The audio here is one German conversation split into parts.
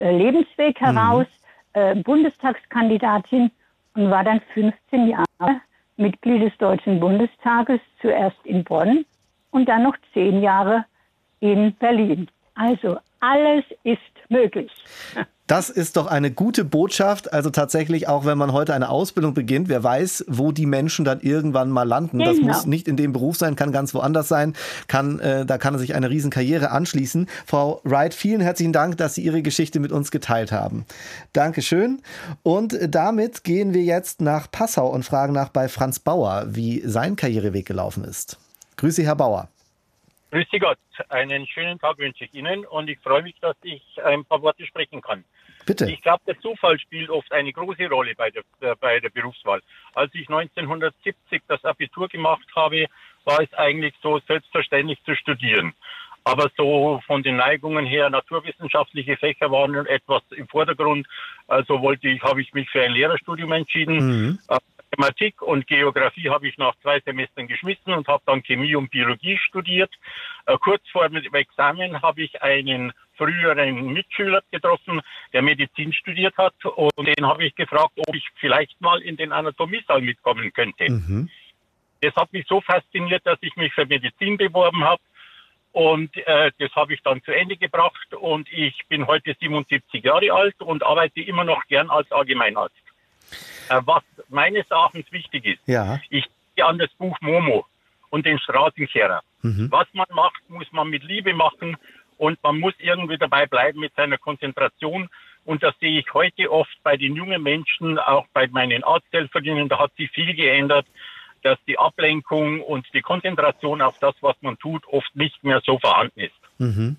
Lebensweg heraus Bundestagskandidatin und war dann 15 Jahre Mitglied des Deutschen Bundestages, zuerst in Bonn und dann noch 10 Jahre in Berlin. Also alles ist möglich. Das ist doch eine gute Botschaft. Also tatsächlich, auch wenn man heute eine Ausbildung beginnt, wer weiß, wo die Menschen dann irgendwann mal landen. Genau. Das muss nicht in dem Beruf sein, kann ganz woanders sein. Da kann sich eine Riesenkarriere anschließen. Frau Wright, vielen herzlichen Dank, dass Sie Ihre Geschichte mit uns geteilt haben. Dankeschön. Und damit gehen wir jetzt nach Passau und fragen nach bei Franz Bauer, wie sein Karriereweg gelaufen ist. Grüße Sie, Herr Bauer. Grüße Gott, einen schönen Tag wünsche ich Ihnen und ich freue mich, dass ich ein paar Worte sprechen kann. Bitte. Ich glaube, der Zufall spielt oft eine große Rolle bei der Berufswahl. Als ich 1970 das Abitur gemacht habe, war es eigentlich so selbstverständlich zu studieren. Aber so von den Neigungen her, naturwissenschaftliche Fächer waren etwas im Vordergrund. Also habe ich mich für ein Lehrerstudium entschieden. Mathematik und Geografie habe ich nach 2 Semestern geschmissen und habe dann Chemie und Biologie studiert. Kurz vor dem Examen habe ich einen früheren Mitschüler getroffen, der Medizin studiert hat, und den habe ich gefragt, ob ich vielleicht mal in den Anatomiesaal mitkommen könnte. Das hat mich so fasziniert, dass ich mich für Medizin beworben habe. Und das habe ich dann zu Ende gebracht und ich bin heute 77 Jahre alt und arbeite immer noch gern als Allgemeinarzt. Was meines Erachtens wichtig ist, ich denke an das Buch Momo und den Straßenkehrer. Was man macht, muss man mit Liebe machen und man muss irgendwie dabei bleiben mit seiner Konzentration. Und das sehe ich heute oft bei den jungen Menschen, auch bei meinen Arzthelferinnen, da hat sich viel geändert, dass die Ablenkung und die Konzentration auf das, was man tut, oft nicht mehr so vorhanden ist.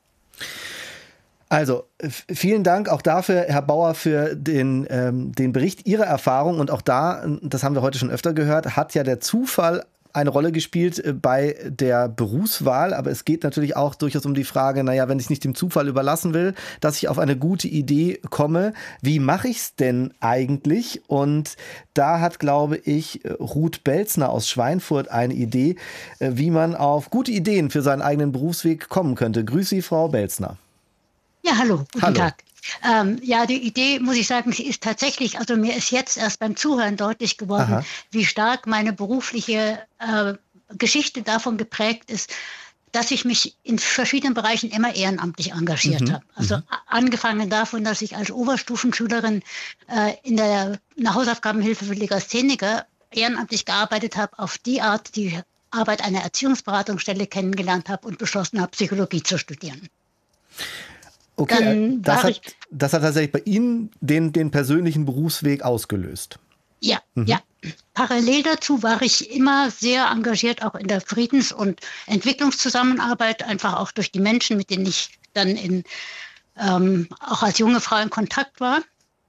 Also, vielen Dank auch dafür, Herr Bauer, für den Bericht Ihrer Erfahrung. Und auch da, das haben wir heute schon öfter gehört, hat ja der Zufall eine Rolle gespielt bei der Berufswahl. Aber es geht natürlich auch durchaus um die Frage, naja, wenn ich es nicht dem Zufall überlassen will, dass ich auf eine gute Idee komme, wie mache ich es denn eigentlich? Und da hat, glaube ich, Ruth Belzner aus Schweinfurt eine Idee, wie man auf gute Ideen für seinen eigenen Berufsweg kommen könnte. Grüße Sie, Frau Belzner. Ja, hallo, guten Tag. Ja, die Idee, muss ich sagen, sie ist tatsächlich, also mir ist jetzt erst beim Zuhören deutlich geworden, wie stark meine berufliche Geschichte davon geprägt ist, dass ich mich in verschiedenen Bereichen immer ehrenamtlich engagiert habe. Also angefangen davon, dass ich als Oberstufenschülerin in der Hausaufgabenhilfe für Legastheniker ehrenamtlich gearbeitet habe, auf die Art die Arbeit einer Erziehungsberatungsstelle kennengelernt habe und beschlossen habe, Psychologie zu studieren. Okay, das hat tatsächlich bei Ihnen den persönlichen Berufsweg ausgelöst. Ja, ja. Parallel dazu war ich immer sehr engagiert, auch in der Friedens- und Entwicklungszusammenarbeit, einfach auch durch die Menschen, mit denen ich dann auch als junge Frau in Kontakt war.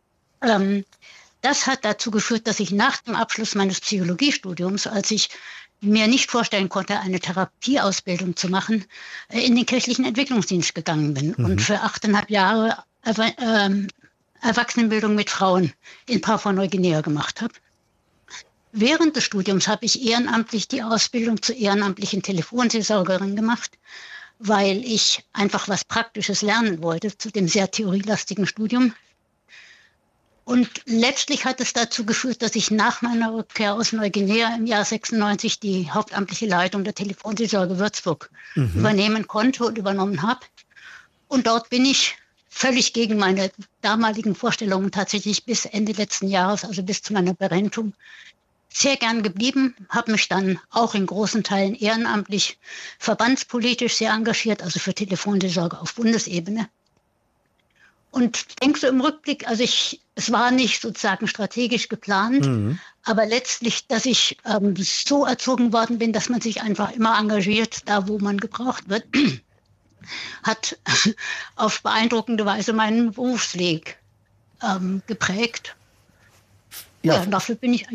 Das hat dazu geführt, dass ich nach dem Abschluss meines Psychologiestudiums, als ich mir nicht vorstellen konnte, eine Therapieausbildung zu machen, in den kirchlichen Entwicklungsdienst gegangen bin und für 8,5 Jahre Erwachsenenbildung mit Frauen in Papua-Neuguinea gemacht habe. Während des Studiums habe ich ehrenamtlich die Ausbildung zur ehrenamtlichen Telefonseelsorgerin gemacht, weil ich einfach was Praktisches lernen wollte zu dem sehr theorielastigen Studium. Und letztlich hat es dazu geführt, dass ich nach meiner Rückkehr aus Neuguinea im Jahr 96 die hauptamtliche Leitung der Telefonseelsorge Würzburg übernehmen konnte und übernommen habe. Und dort bin ich völlig gegen meine damaligen Vorstellungen tatsächlich bis Ende letzten Jahres, also bis zu meiner Berentung, sehr gern geblieben, habe mich dann auch in großen Teilen ehrenamtlich, verbandspolitisch sehr engagiert, also für Telefonseelsorge auf Bundesebene. Und denke so im Rückblick, also es war nicht sozusagen strategisch geplant, aber letztlich, dass ich so erzogen worden bin, dass man sich einfach immer engagiert, da wo man gebraucht wird, hat auf beeindruckende Weise meinen Berufsweg geprägt. Ja, dafür bin ich eigentlich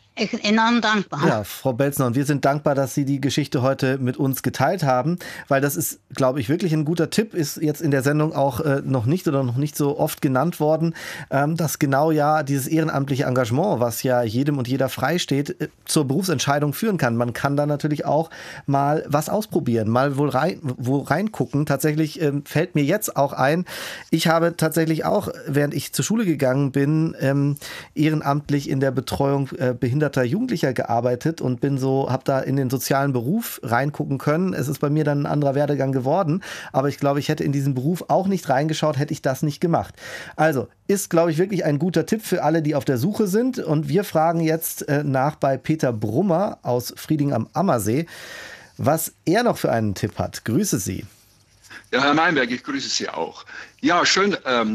enorm dankbar. Ja, Frau Belzner, und wir sind dankbar, dass Sie die Geschichte heute mit uns geteilt haben, weil das ist, glaube ich, wirklich ein guter Tipp, ist jetzt in der Sendung auch noch nicht so oft genannt worden, dass genau ja dieses ehrenamtliche Engagement, was ja jedem und jeder freisteht, zur Berufsentscheidung führen kann. Man kann da natürlich auch mal was ausprobieren, mal wo reingucken. Tatsächlich fällt mir jetzt auch ein, ich habe tatsächlich auch, während ich zur Schule gegangen bin, ehrenamtlich in der Betreuung behinderter Jugendlicher gearbeitet und habe da in den sozialen Beruf reingucken können. Es ist bei mir dann ein anderer Werdegang geworden, aber ich glaube, ich hätte in diesen Beruf auch nicht reingeschaut, hätte ich das nicht gemacht. Also ist, glaube ich, wirklich ein guter Tipp für alle, die auf der Suche sind, und wir fragen jetzt nach bei Peter Brummer aus Frieding am Ammersee, was er noch für einen Tipp hat. Grüße Sie. Ja, Herr Meinberg, ich grüße Sie auch. Ja, schön.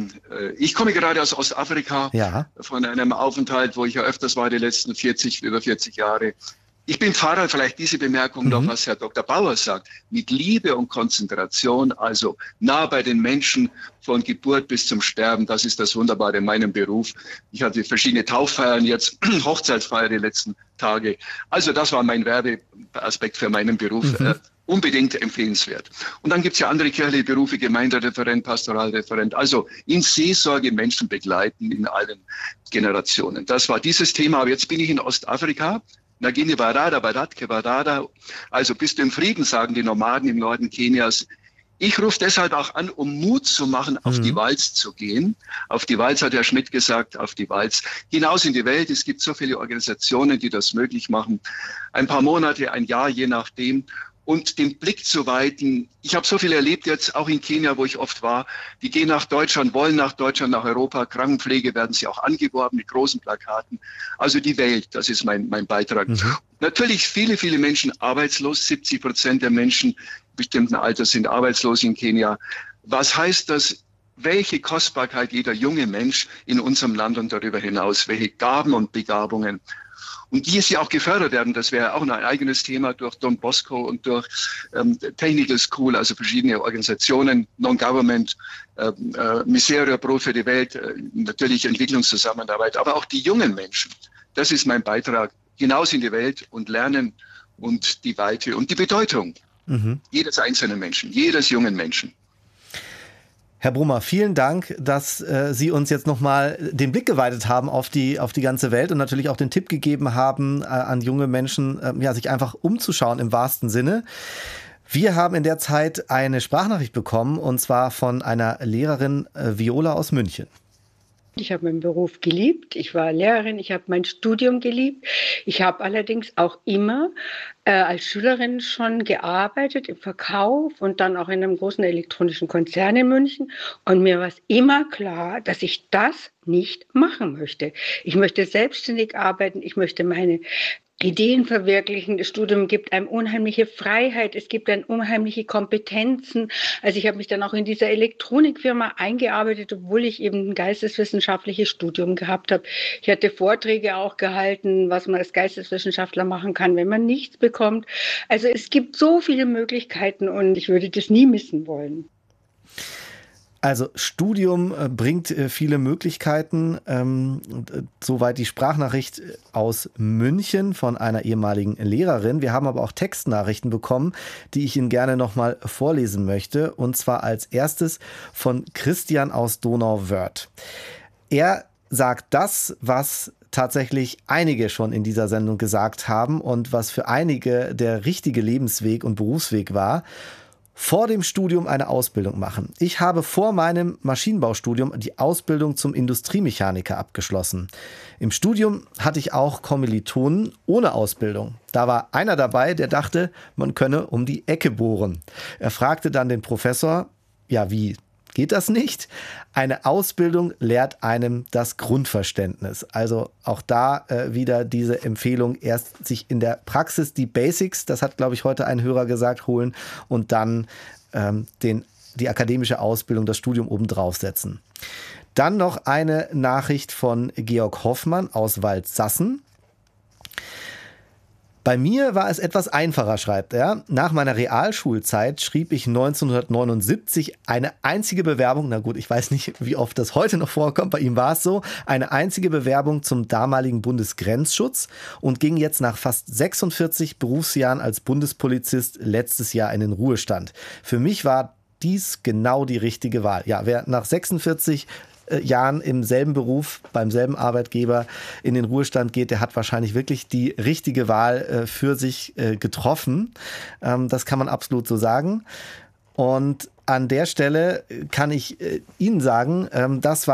Ich komme gerade aus Ostafrika, von einem Aufenthalt, wo ich ja öfters war, die letzten über 40 Jahre. Ich bin Pfarrer, vielleicht diese Bemerkung noch, was Herr Dr. Bauer sagt. Mit Liebe und Konzentration, also nah bei den Menschen von Geburt bis zum Sterben. Das ist das Wunderbare in meinem Beruf. Ich hatte verschiedene Tauffeiern, jetzt Hochzeitsfeier die letzten Tage. Also das war mein Werbeaspekt für meinen Beruf. Unbedingt empfehlenswert. Und dann gibt's ja andere kirchliche Berufe, Gemeindereferent, Pastoralreferent, also in Seelsorge Menschen begleiten in allen Generationen. Das war dieses Thema. Aber jetzt bin ich in Ostafrika. Nagini Barada, Badatke Barada. Also bist du im Frieden, sagen die Nomaden im Norden Kenias. Ich rufe deshalb auch an, um Mut zu machen, auf die Walz zu gehen. Auf die Walz hat Herr Schmidt gesagt, auf die Walz hinaus in die Welt. Es gibt so viele Organisationen, die das möglich machen. Ein paar Monate, ein Jahr, je nachdem. Und den Blick zu weiten. Ich habe so viel erlebt jetzt, auch in Kenia, wo ich oft war. Die gehen nach Deutschland, wollen nach Deutschland, nach Europa. Krankenpflege werden sie auch angeworben mit großen Plakaten. Also die Welt, das ist mein Beitrag. Natürlich viele, viele Menschen arbeitslos. 70% der Menschen bestimmten Alters sind arbeitslos in Kenia. Was heißt das? Welche Kostbarkeit jeder junge Mensch in unserem Land und darüber hinaus, welche Gaben und Begabungen. Und die ja auch gefördert werden, das wäre auch ein eigenes Thema durch Don Bosco und durch Technical School, also verschiedene Organisationen, Non-Government, Miseria, Brot für die Welt, natürlich Entwicklungszusammenarbeit, aber auch die jungen Menschen. Das ist mein Beitrag, hinaus in die Welt und lernen und die Weite und die Bedeutung jedes einzelnen Menschen, jedes jungen Menschen. Herr Brummer, vielen Dank, dass Sie uns jetzt nochmal den Blick geweitet haben auf die ganze Welt und natürlich auch den Tipp gegeben haben, an junge Menschen, sich einfach umzuschauen im wahrsten Sinne. Wir haben in der Zeit eine Sprachnachricht bekommen, und zwar von einer Lehrerin, Viola aus München. Ich habe meinen Beruf geliebt, ich war Lehrerin, ich habe mein Studium geliebt. Ich habe allerdings auch immer als Schülerin schon gearbeitet im Verkauf und dann auch in einem großen elektronischen Konzern in München. Und mir war es immer klar, dass ich das nicht machen möchte. Ich möchte selbstständig arbeiten, ich möchte meine Ideen verwirklichen. Das Studium gibt einem unheimliche Freiheit, es gibt einem unheimliche Kompetenzen. Also ich habe mich dann auch in dieser Elektronikfirma eingearbeitet, obwohl ich eben ein geisteswissenschaftliches Studium gehabt habe. Ich hatte Vorträge auch gehalten, was man als Geisteswissenschaftler machen kann, wenn man nichts bekommt. Also es gibt so viele Möglichkeiten und ich würde das nie missen wollen. Also Studium bringt viele Möglichkeiten. Soweit die Sprachnachricht aus München von einer ehemaligen Lehrerin. Wir haben aber auch Textnachrichten bekommen, die ich Ihnen gerne nochmal vorlesen möchte. Und zwar als erstes von Christian aus Donauwörth. Er sagt das, was tatsächlich einige schon in dieser Sendung gesagt haben und was für einige der richtige Lebensweg und Berufsweg war. Vor dem Studium eine Ausbildung machen. Ich habe vor meinem Maschinenbaustudium die Ausbildung zum Industriemechaniker abgeschlossen. Im Studium hatte ich auch Kommilitonen ohne Ausbildung. Da war einer dabei, der dachte, man könne um die Ecke bohren. Er fragte dann den Professor, ja, wie geht das nicht? Eine Ausbildung lehrt einem das Grundverständnis. Also auch da wieder diese Empfehlung, erst sich in der Praxis die Basics, das hat, glaube ich, heute ein Hörer gesagt, holen und dann die akademische Ausbildung, das Studium obendrauf setzen. Dann noch eine Nachricht von Georg Hoffmann aus Waldsassen. Bei mir war es etwas einfacher, schreibt er. Nach meiner Realschulzeit schrieb ich 1979 eine einzige Bewerbung, na gut, ich weiß nicht, wie oft das heute noch vorkommt, bei ihm war es so, eine einzige Bewerbung zum damaligen Bundesgrenzschutz und ging jetzt nach fast 46 Berufsjahren als Bundespolizist letztes Jahr in den Ruhestand. Für mich war dies genau die richtige Wahl. Ja, wer nach 46 Jahren im selben Beruf, beim selben Arbeitgeber in den Ruhestand geht, der hat wahrscheinlich wirklich die richtige Wahl für sich getroffen. Das kann man absolut so sagen. Und an der Stelle kann ich Ihnen sagen, das war